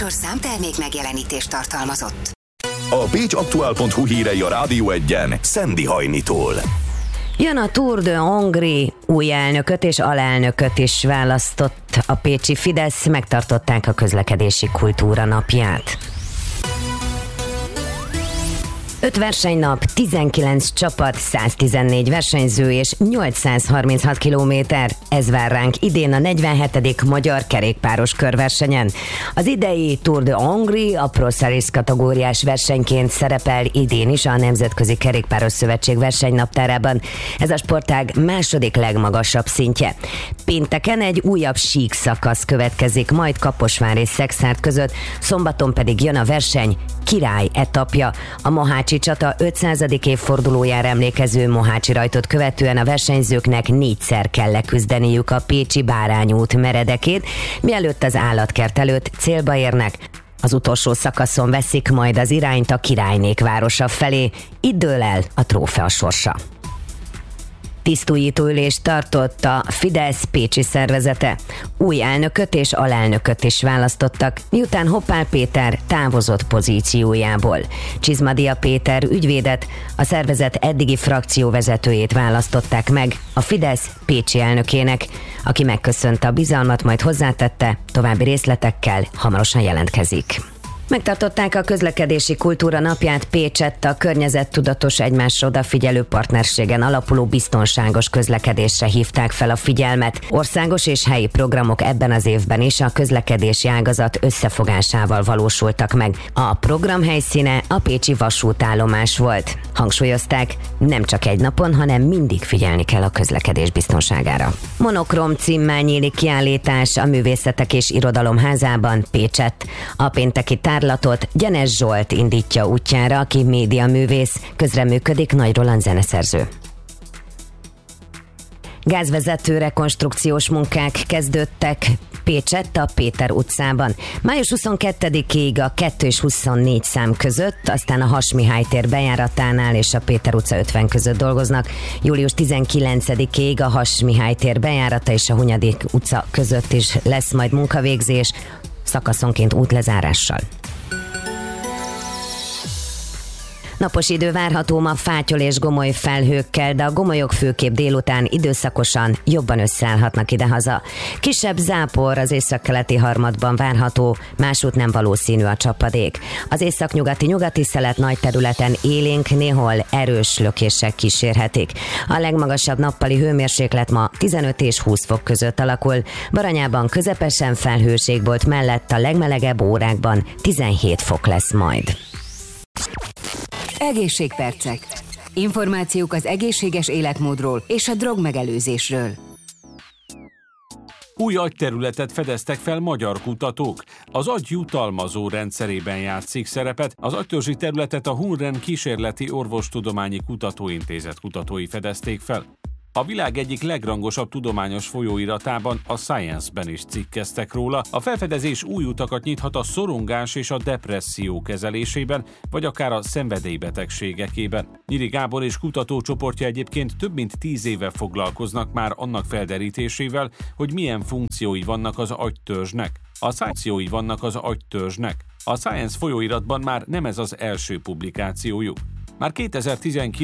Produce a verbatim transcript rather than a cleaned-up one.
műsor számtermék megjelenítést tartalmazott. A pécsaktuál.hu hírei a Rádió Egyen Szendi Hajnitól. Jön a Tour de Hongrie, új elnököt és alelnököt is választott a pécsi Fidesz, megtartották a közlekedési kultúra napját. öt versenynap, tizenkilenc csapat, száztizennégy versenyző és nyolcszázharminchat kilométer. Ez vár ránk idén a negyvenhetedik magyar kerékpáros körversenyen. Az idei Tour de Hongrie a Pro Series kategóriás versenyként szerepel idén is a Nemzetközi Kerékpáros Szövetség versenynaptárában. Ez a sportág második legmagasabb szintje. Pénteken egy újabb sík szakasz következik, majd Kaposvár és Szekszárd között, szombaton pedig jön a verseny király etapja. A Mohácsi csata ötszázadik évfordulójára emlékező Mohácsi rajtot követően a versenyzőknek négyszer kell leküzdeniük a pécsi Bárányút meredekét, mielőtt az állatkert előtt célba érnek. Az utolsó szakaszon veszik majd az irányt a királynék városa felé. Itt dől el a trófea sorsa. Tisztújító ülést tartott a Fidesz pécsi szervezete. Új elnököt és alelnököt is választottak, miután Hoppál Péter távozott pozíciójából. Csizmadia Péter ügyvédet, a szervezet eddigi frakcióvezetőjét választották meg a Fidesz pécsi elnökének, aki megköszönte a bizalmat, majd hozzátette, további részletekkel hamarosan jelentkezik. Megtartották a közlekedési kultúra napját Pécsett, a környezettudatos, egymásra odafigyelő partnerségen alapuló biztonságos közlekedésre hívták fel a figyelmet. Országos és helyi programok ebben az évben is a közlekedési ágazat összefogásával valósultak meg. A program helyszíne a pécsi vasútállomás volt. Hangsúlyozták, nem csak egy napon, hanem mindig figyelni kell a közlekedés biztonságára. Monokrom címmel nyílik kiállítás a Művészetek és Irodalom Házában Pécsett. A pénteki tárlatot Gyenes Zsolt indítja útjára, aki médiaművész, közreműködik Nagy Roland zeneszerző. Gázvezető rekonstrukciós munkák kezdődtek Pécsett a Péter utcában. május huszonkettedikéig a kettő és huszonnégy szám között, aztán a Hass Mihály tér bejáratánál és a Péter utca ötven között dolgoznak. július tizenkilencedikéig a Hass Mihály tér bejárata és a Hunyadi utca között is lesz majd munkavégzés, szakaszonként útlezárással. Napos idő várható ma fátyol és gomoly felhőkkel, de a gomolyok főképp délután időszakosan jobban összeállhatnak idehaza. Kisebb zápor az északkeleti harmadban várható, másút nem valószínű a csapadék. Az északnyugati nyugati szelet nagy területen élénk, néhol erős lökések kísérhetik. A legmagasabb nappali hőmérséklet ma tizenöt és húsz fok között alakul. Baranyában közepesen felhőség volt, mellett a legmelegebb órákban tizenhét fok lesz majd. Egészségpercek. Információk az egészséges életmódról és a drogmegelőzésről. Új agyterületet fedeztek fel magyar kutatók. Az agy jutalmazó rendszerében játszik szerepet, az agytörzsi területet a Hunren Kísérleti Orvostudományi Kutatóintézet kutatói fedezték fel. A világ egyik legrangosabb tudományos folyóiratában, a Science-ben is cikkeztek róla. A felfedezés új utakat nyithat a szorongás és a depresszió kezelésében, vagy akár a szenvedélybetegségekében. Nyíri Gábor és kutatócsoportja egyébként több mint tíz éve foglalkoznak már annak felderítésével, hogy milyen funkciói vannak az agytörzsnek. A funkciói vannak az agytörzsnek. A Science folyóiratban már nem ez az első publikációjuk. Már kétezer-tizenkilencben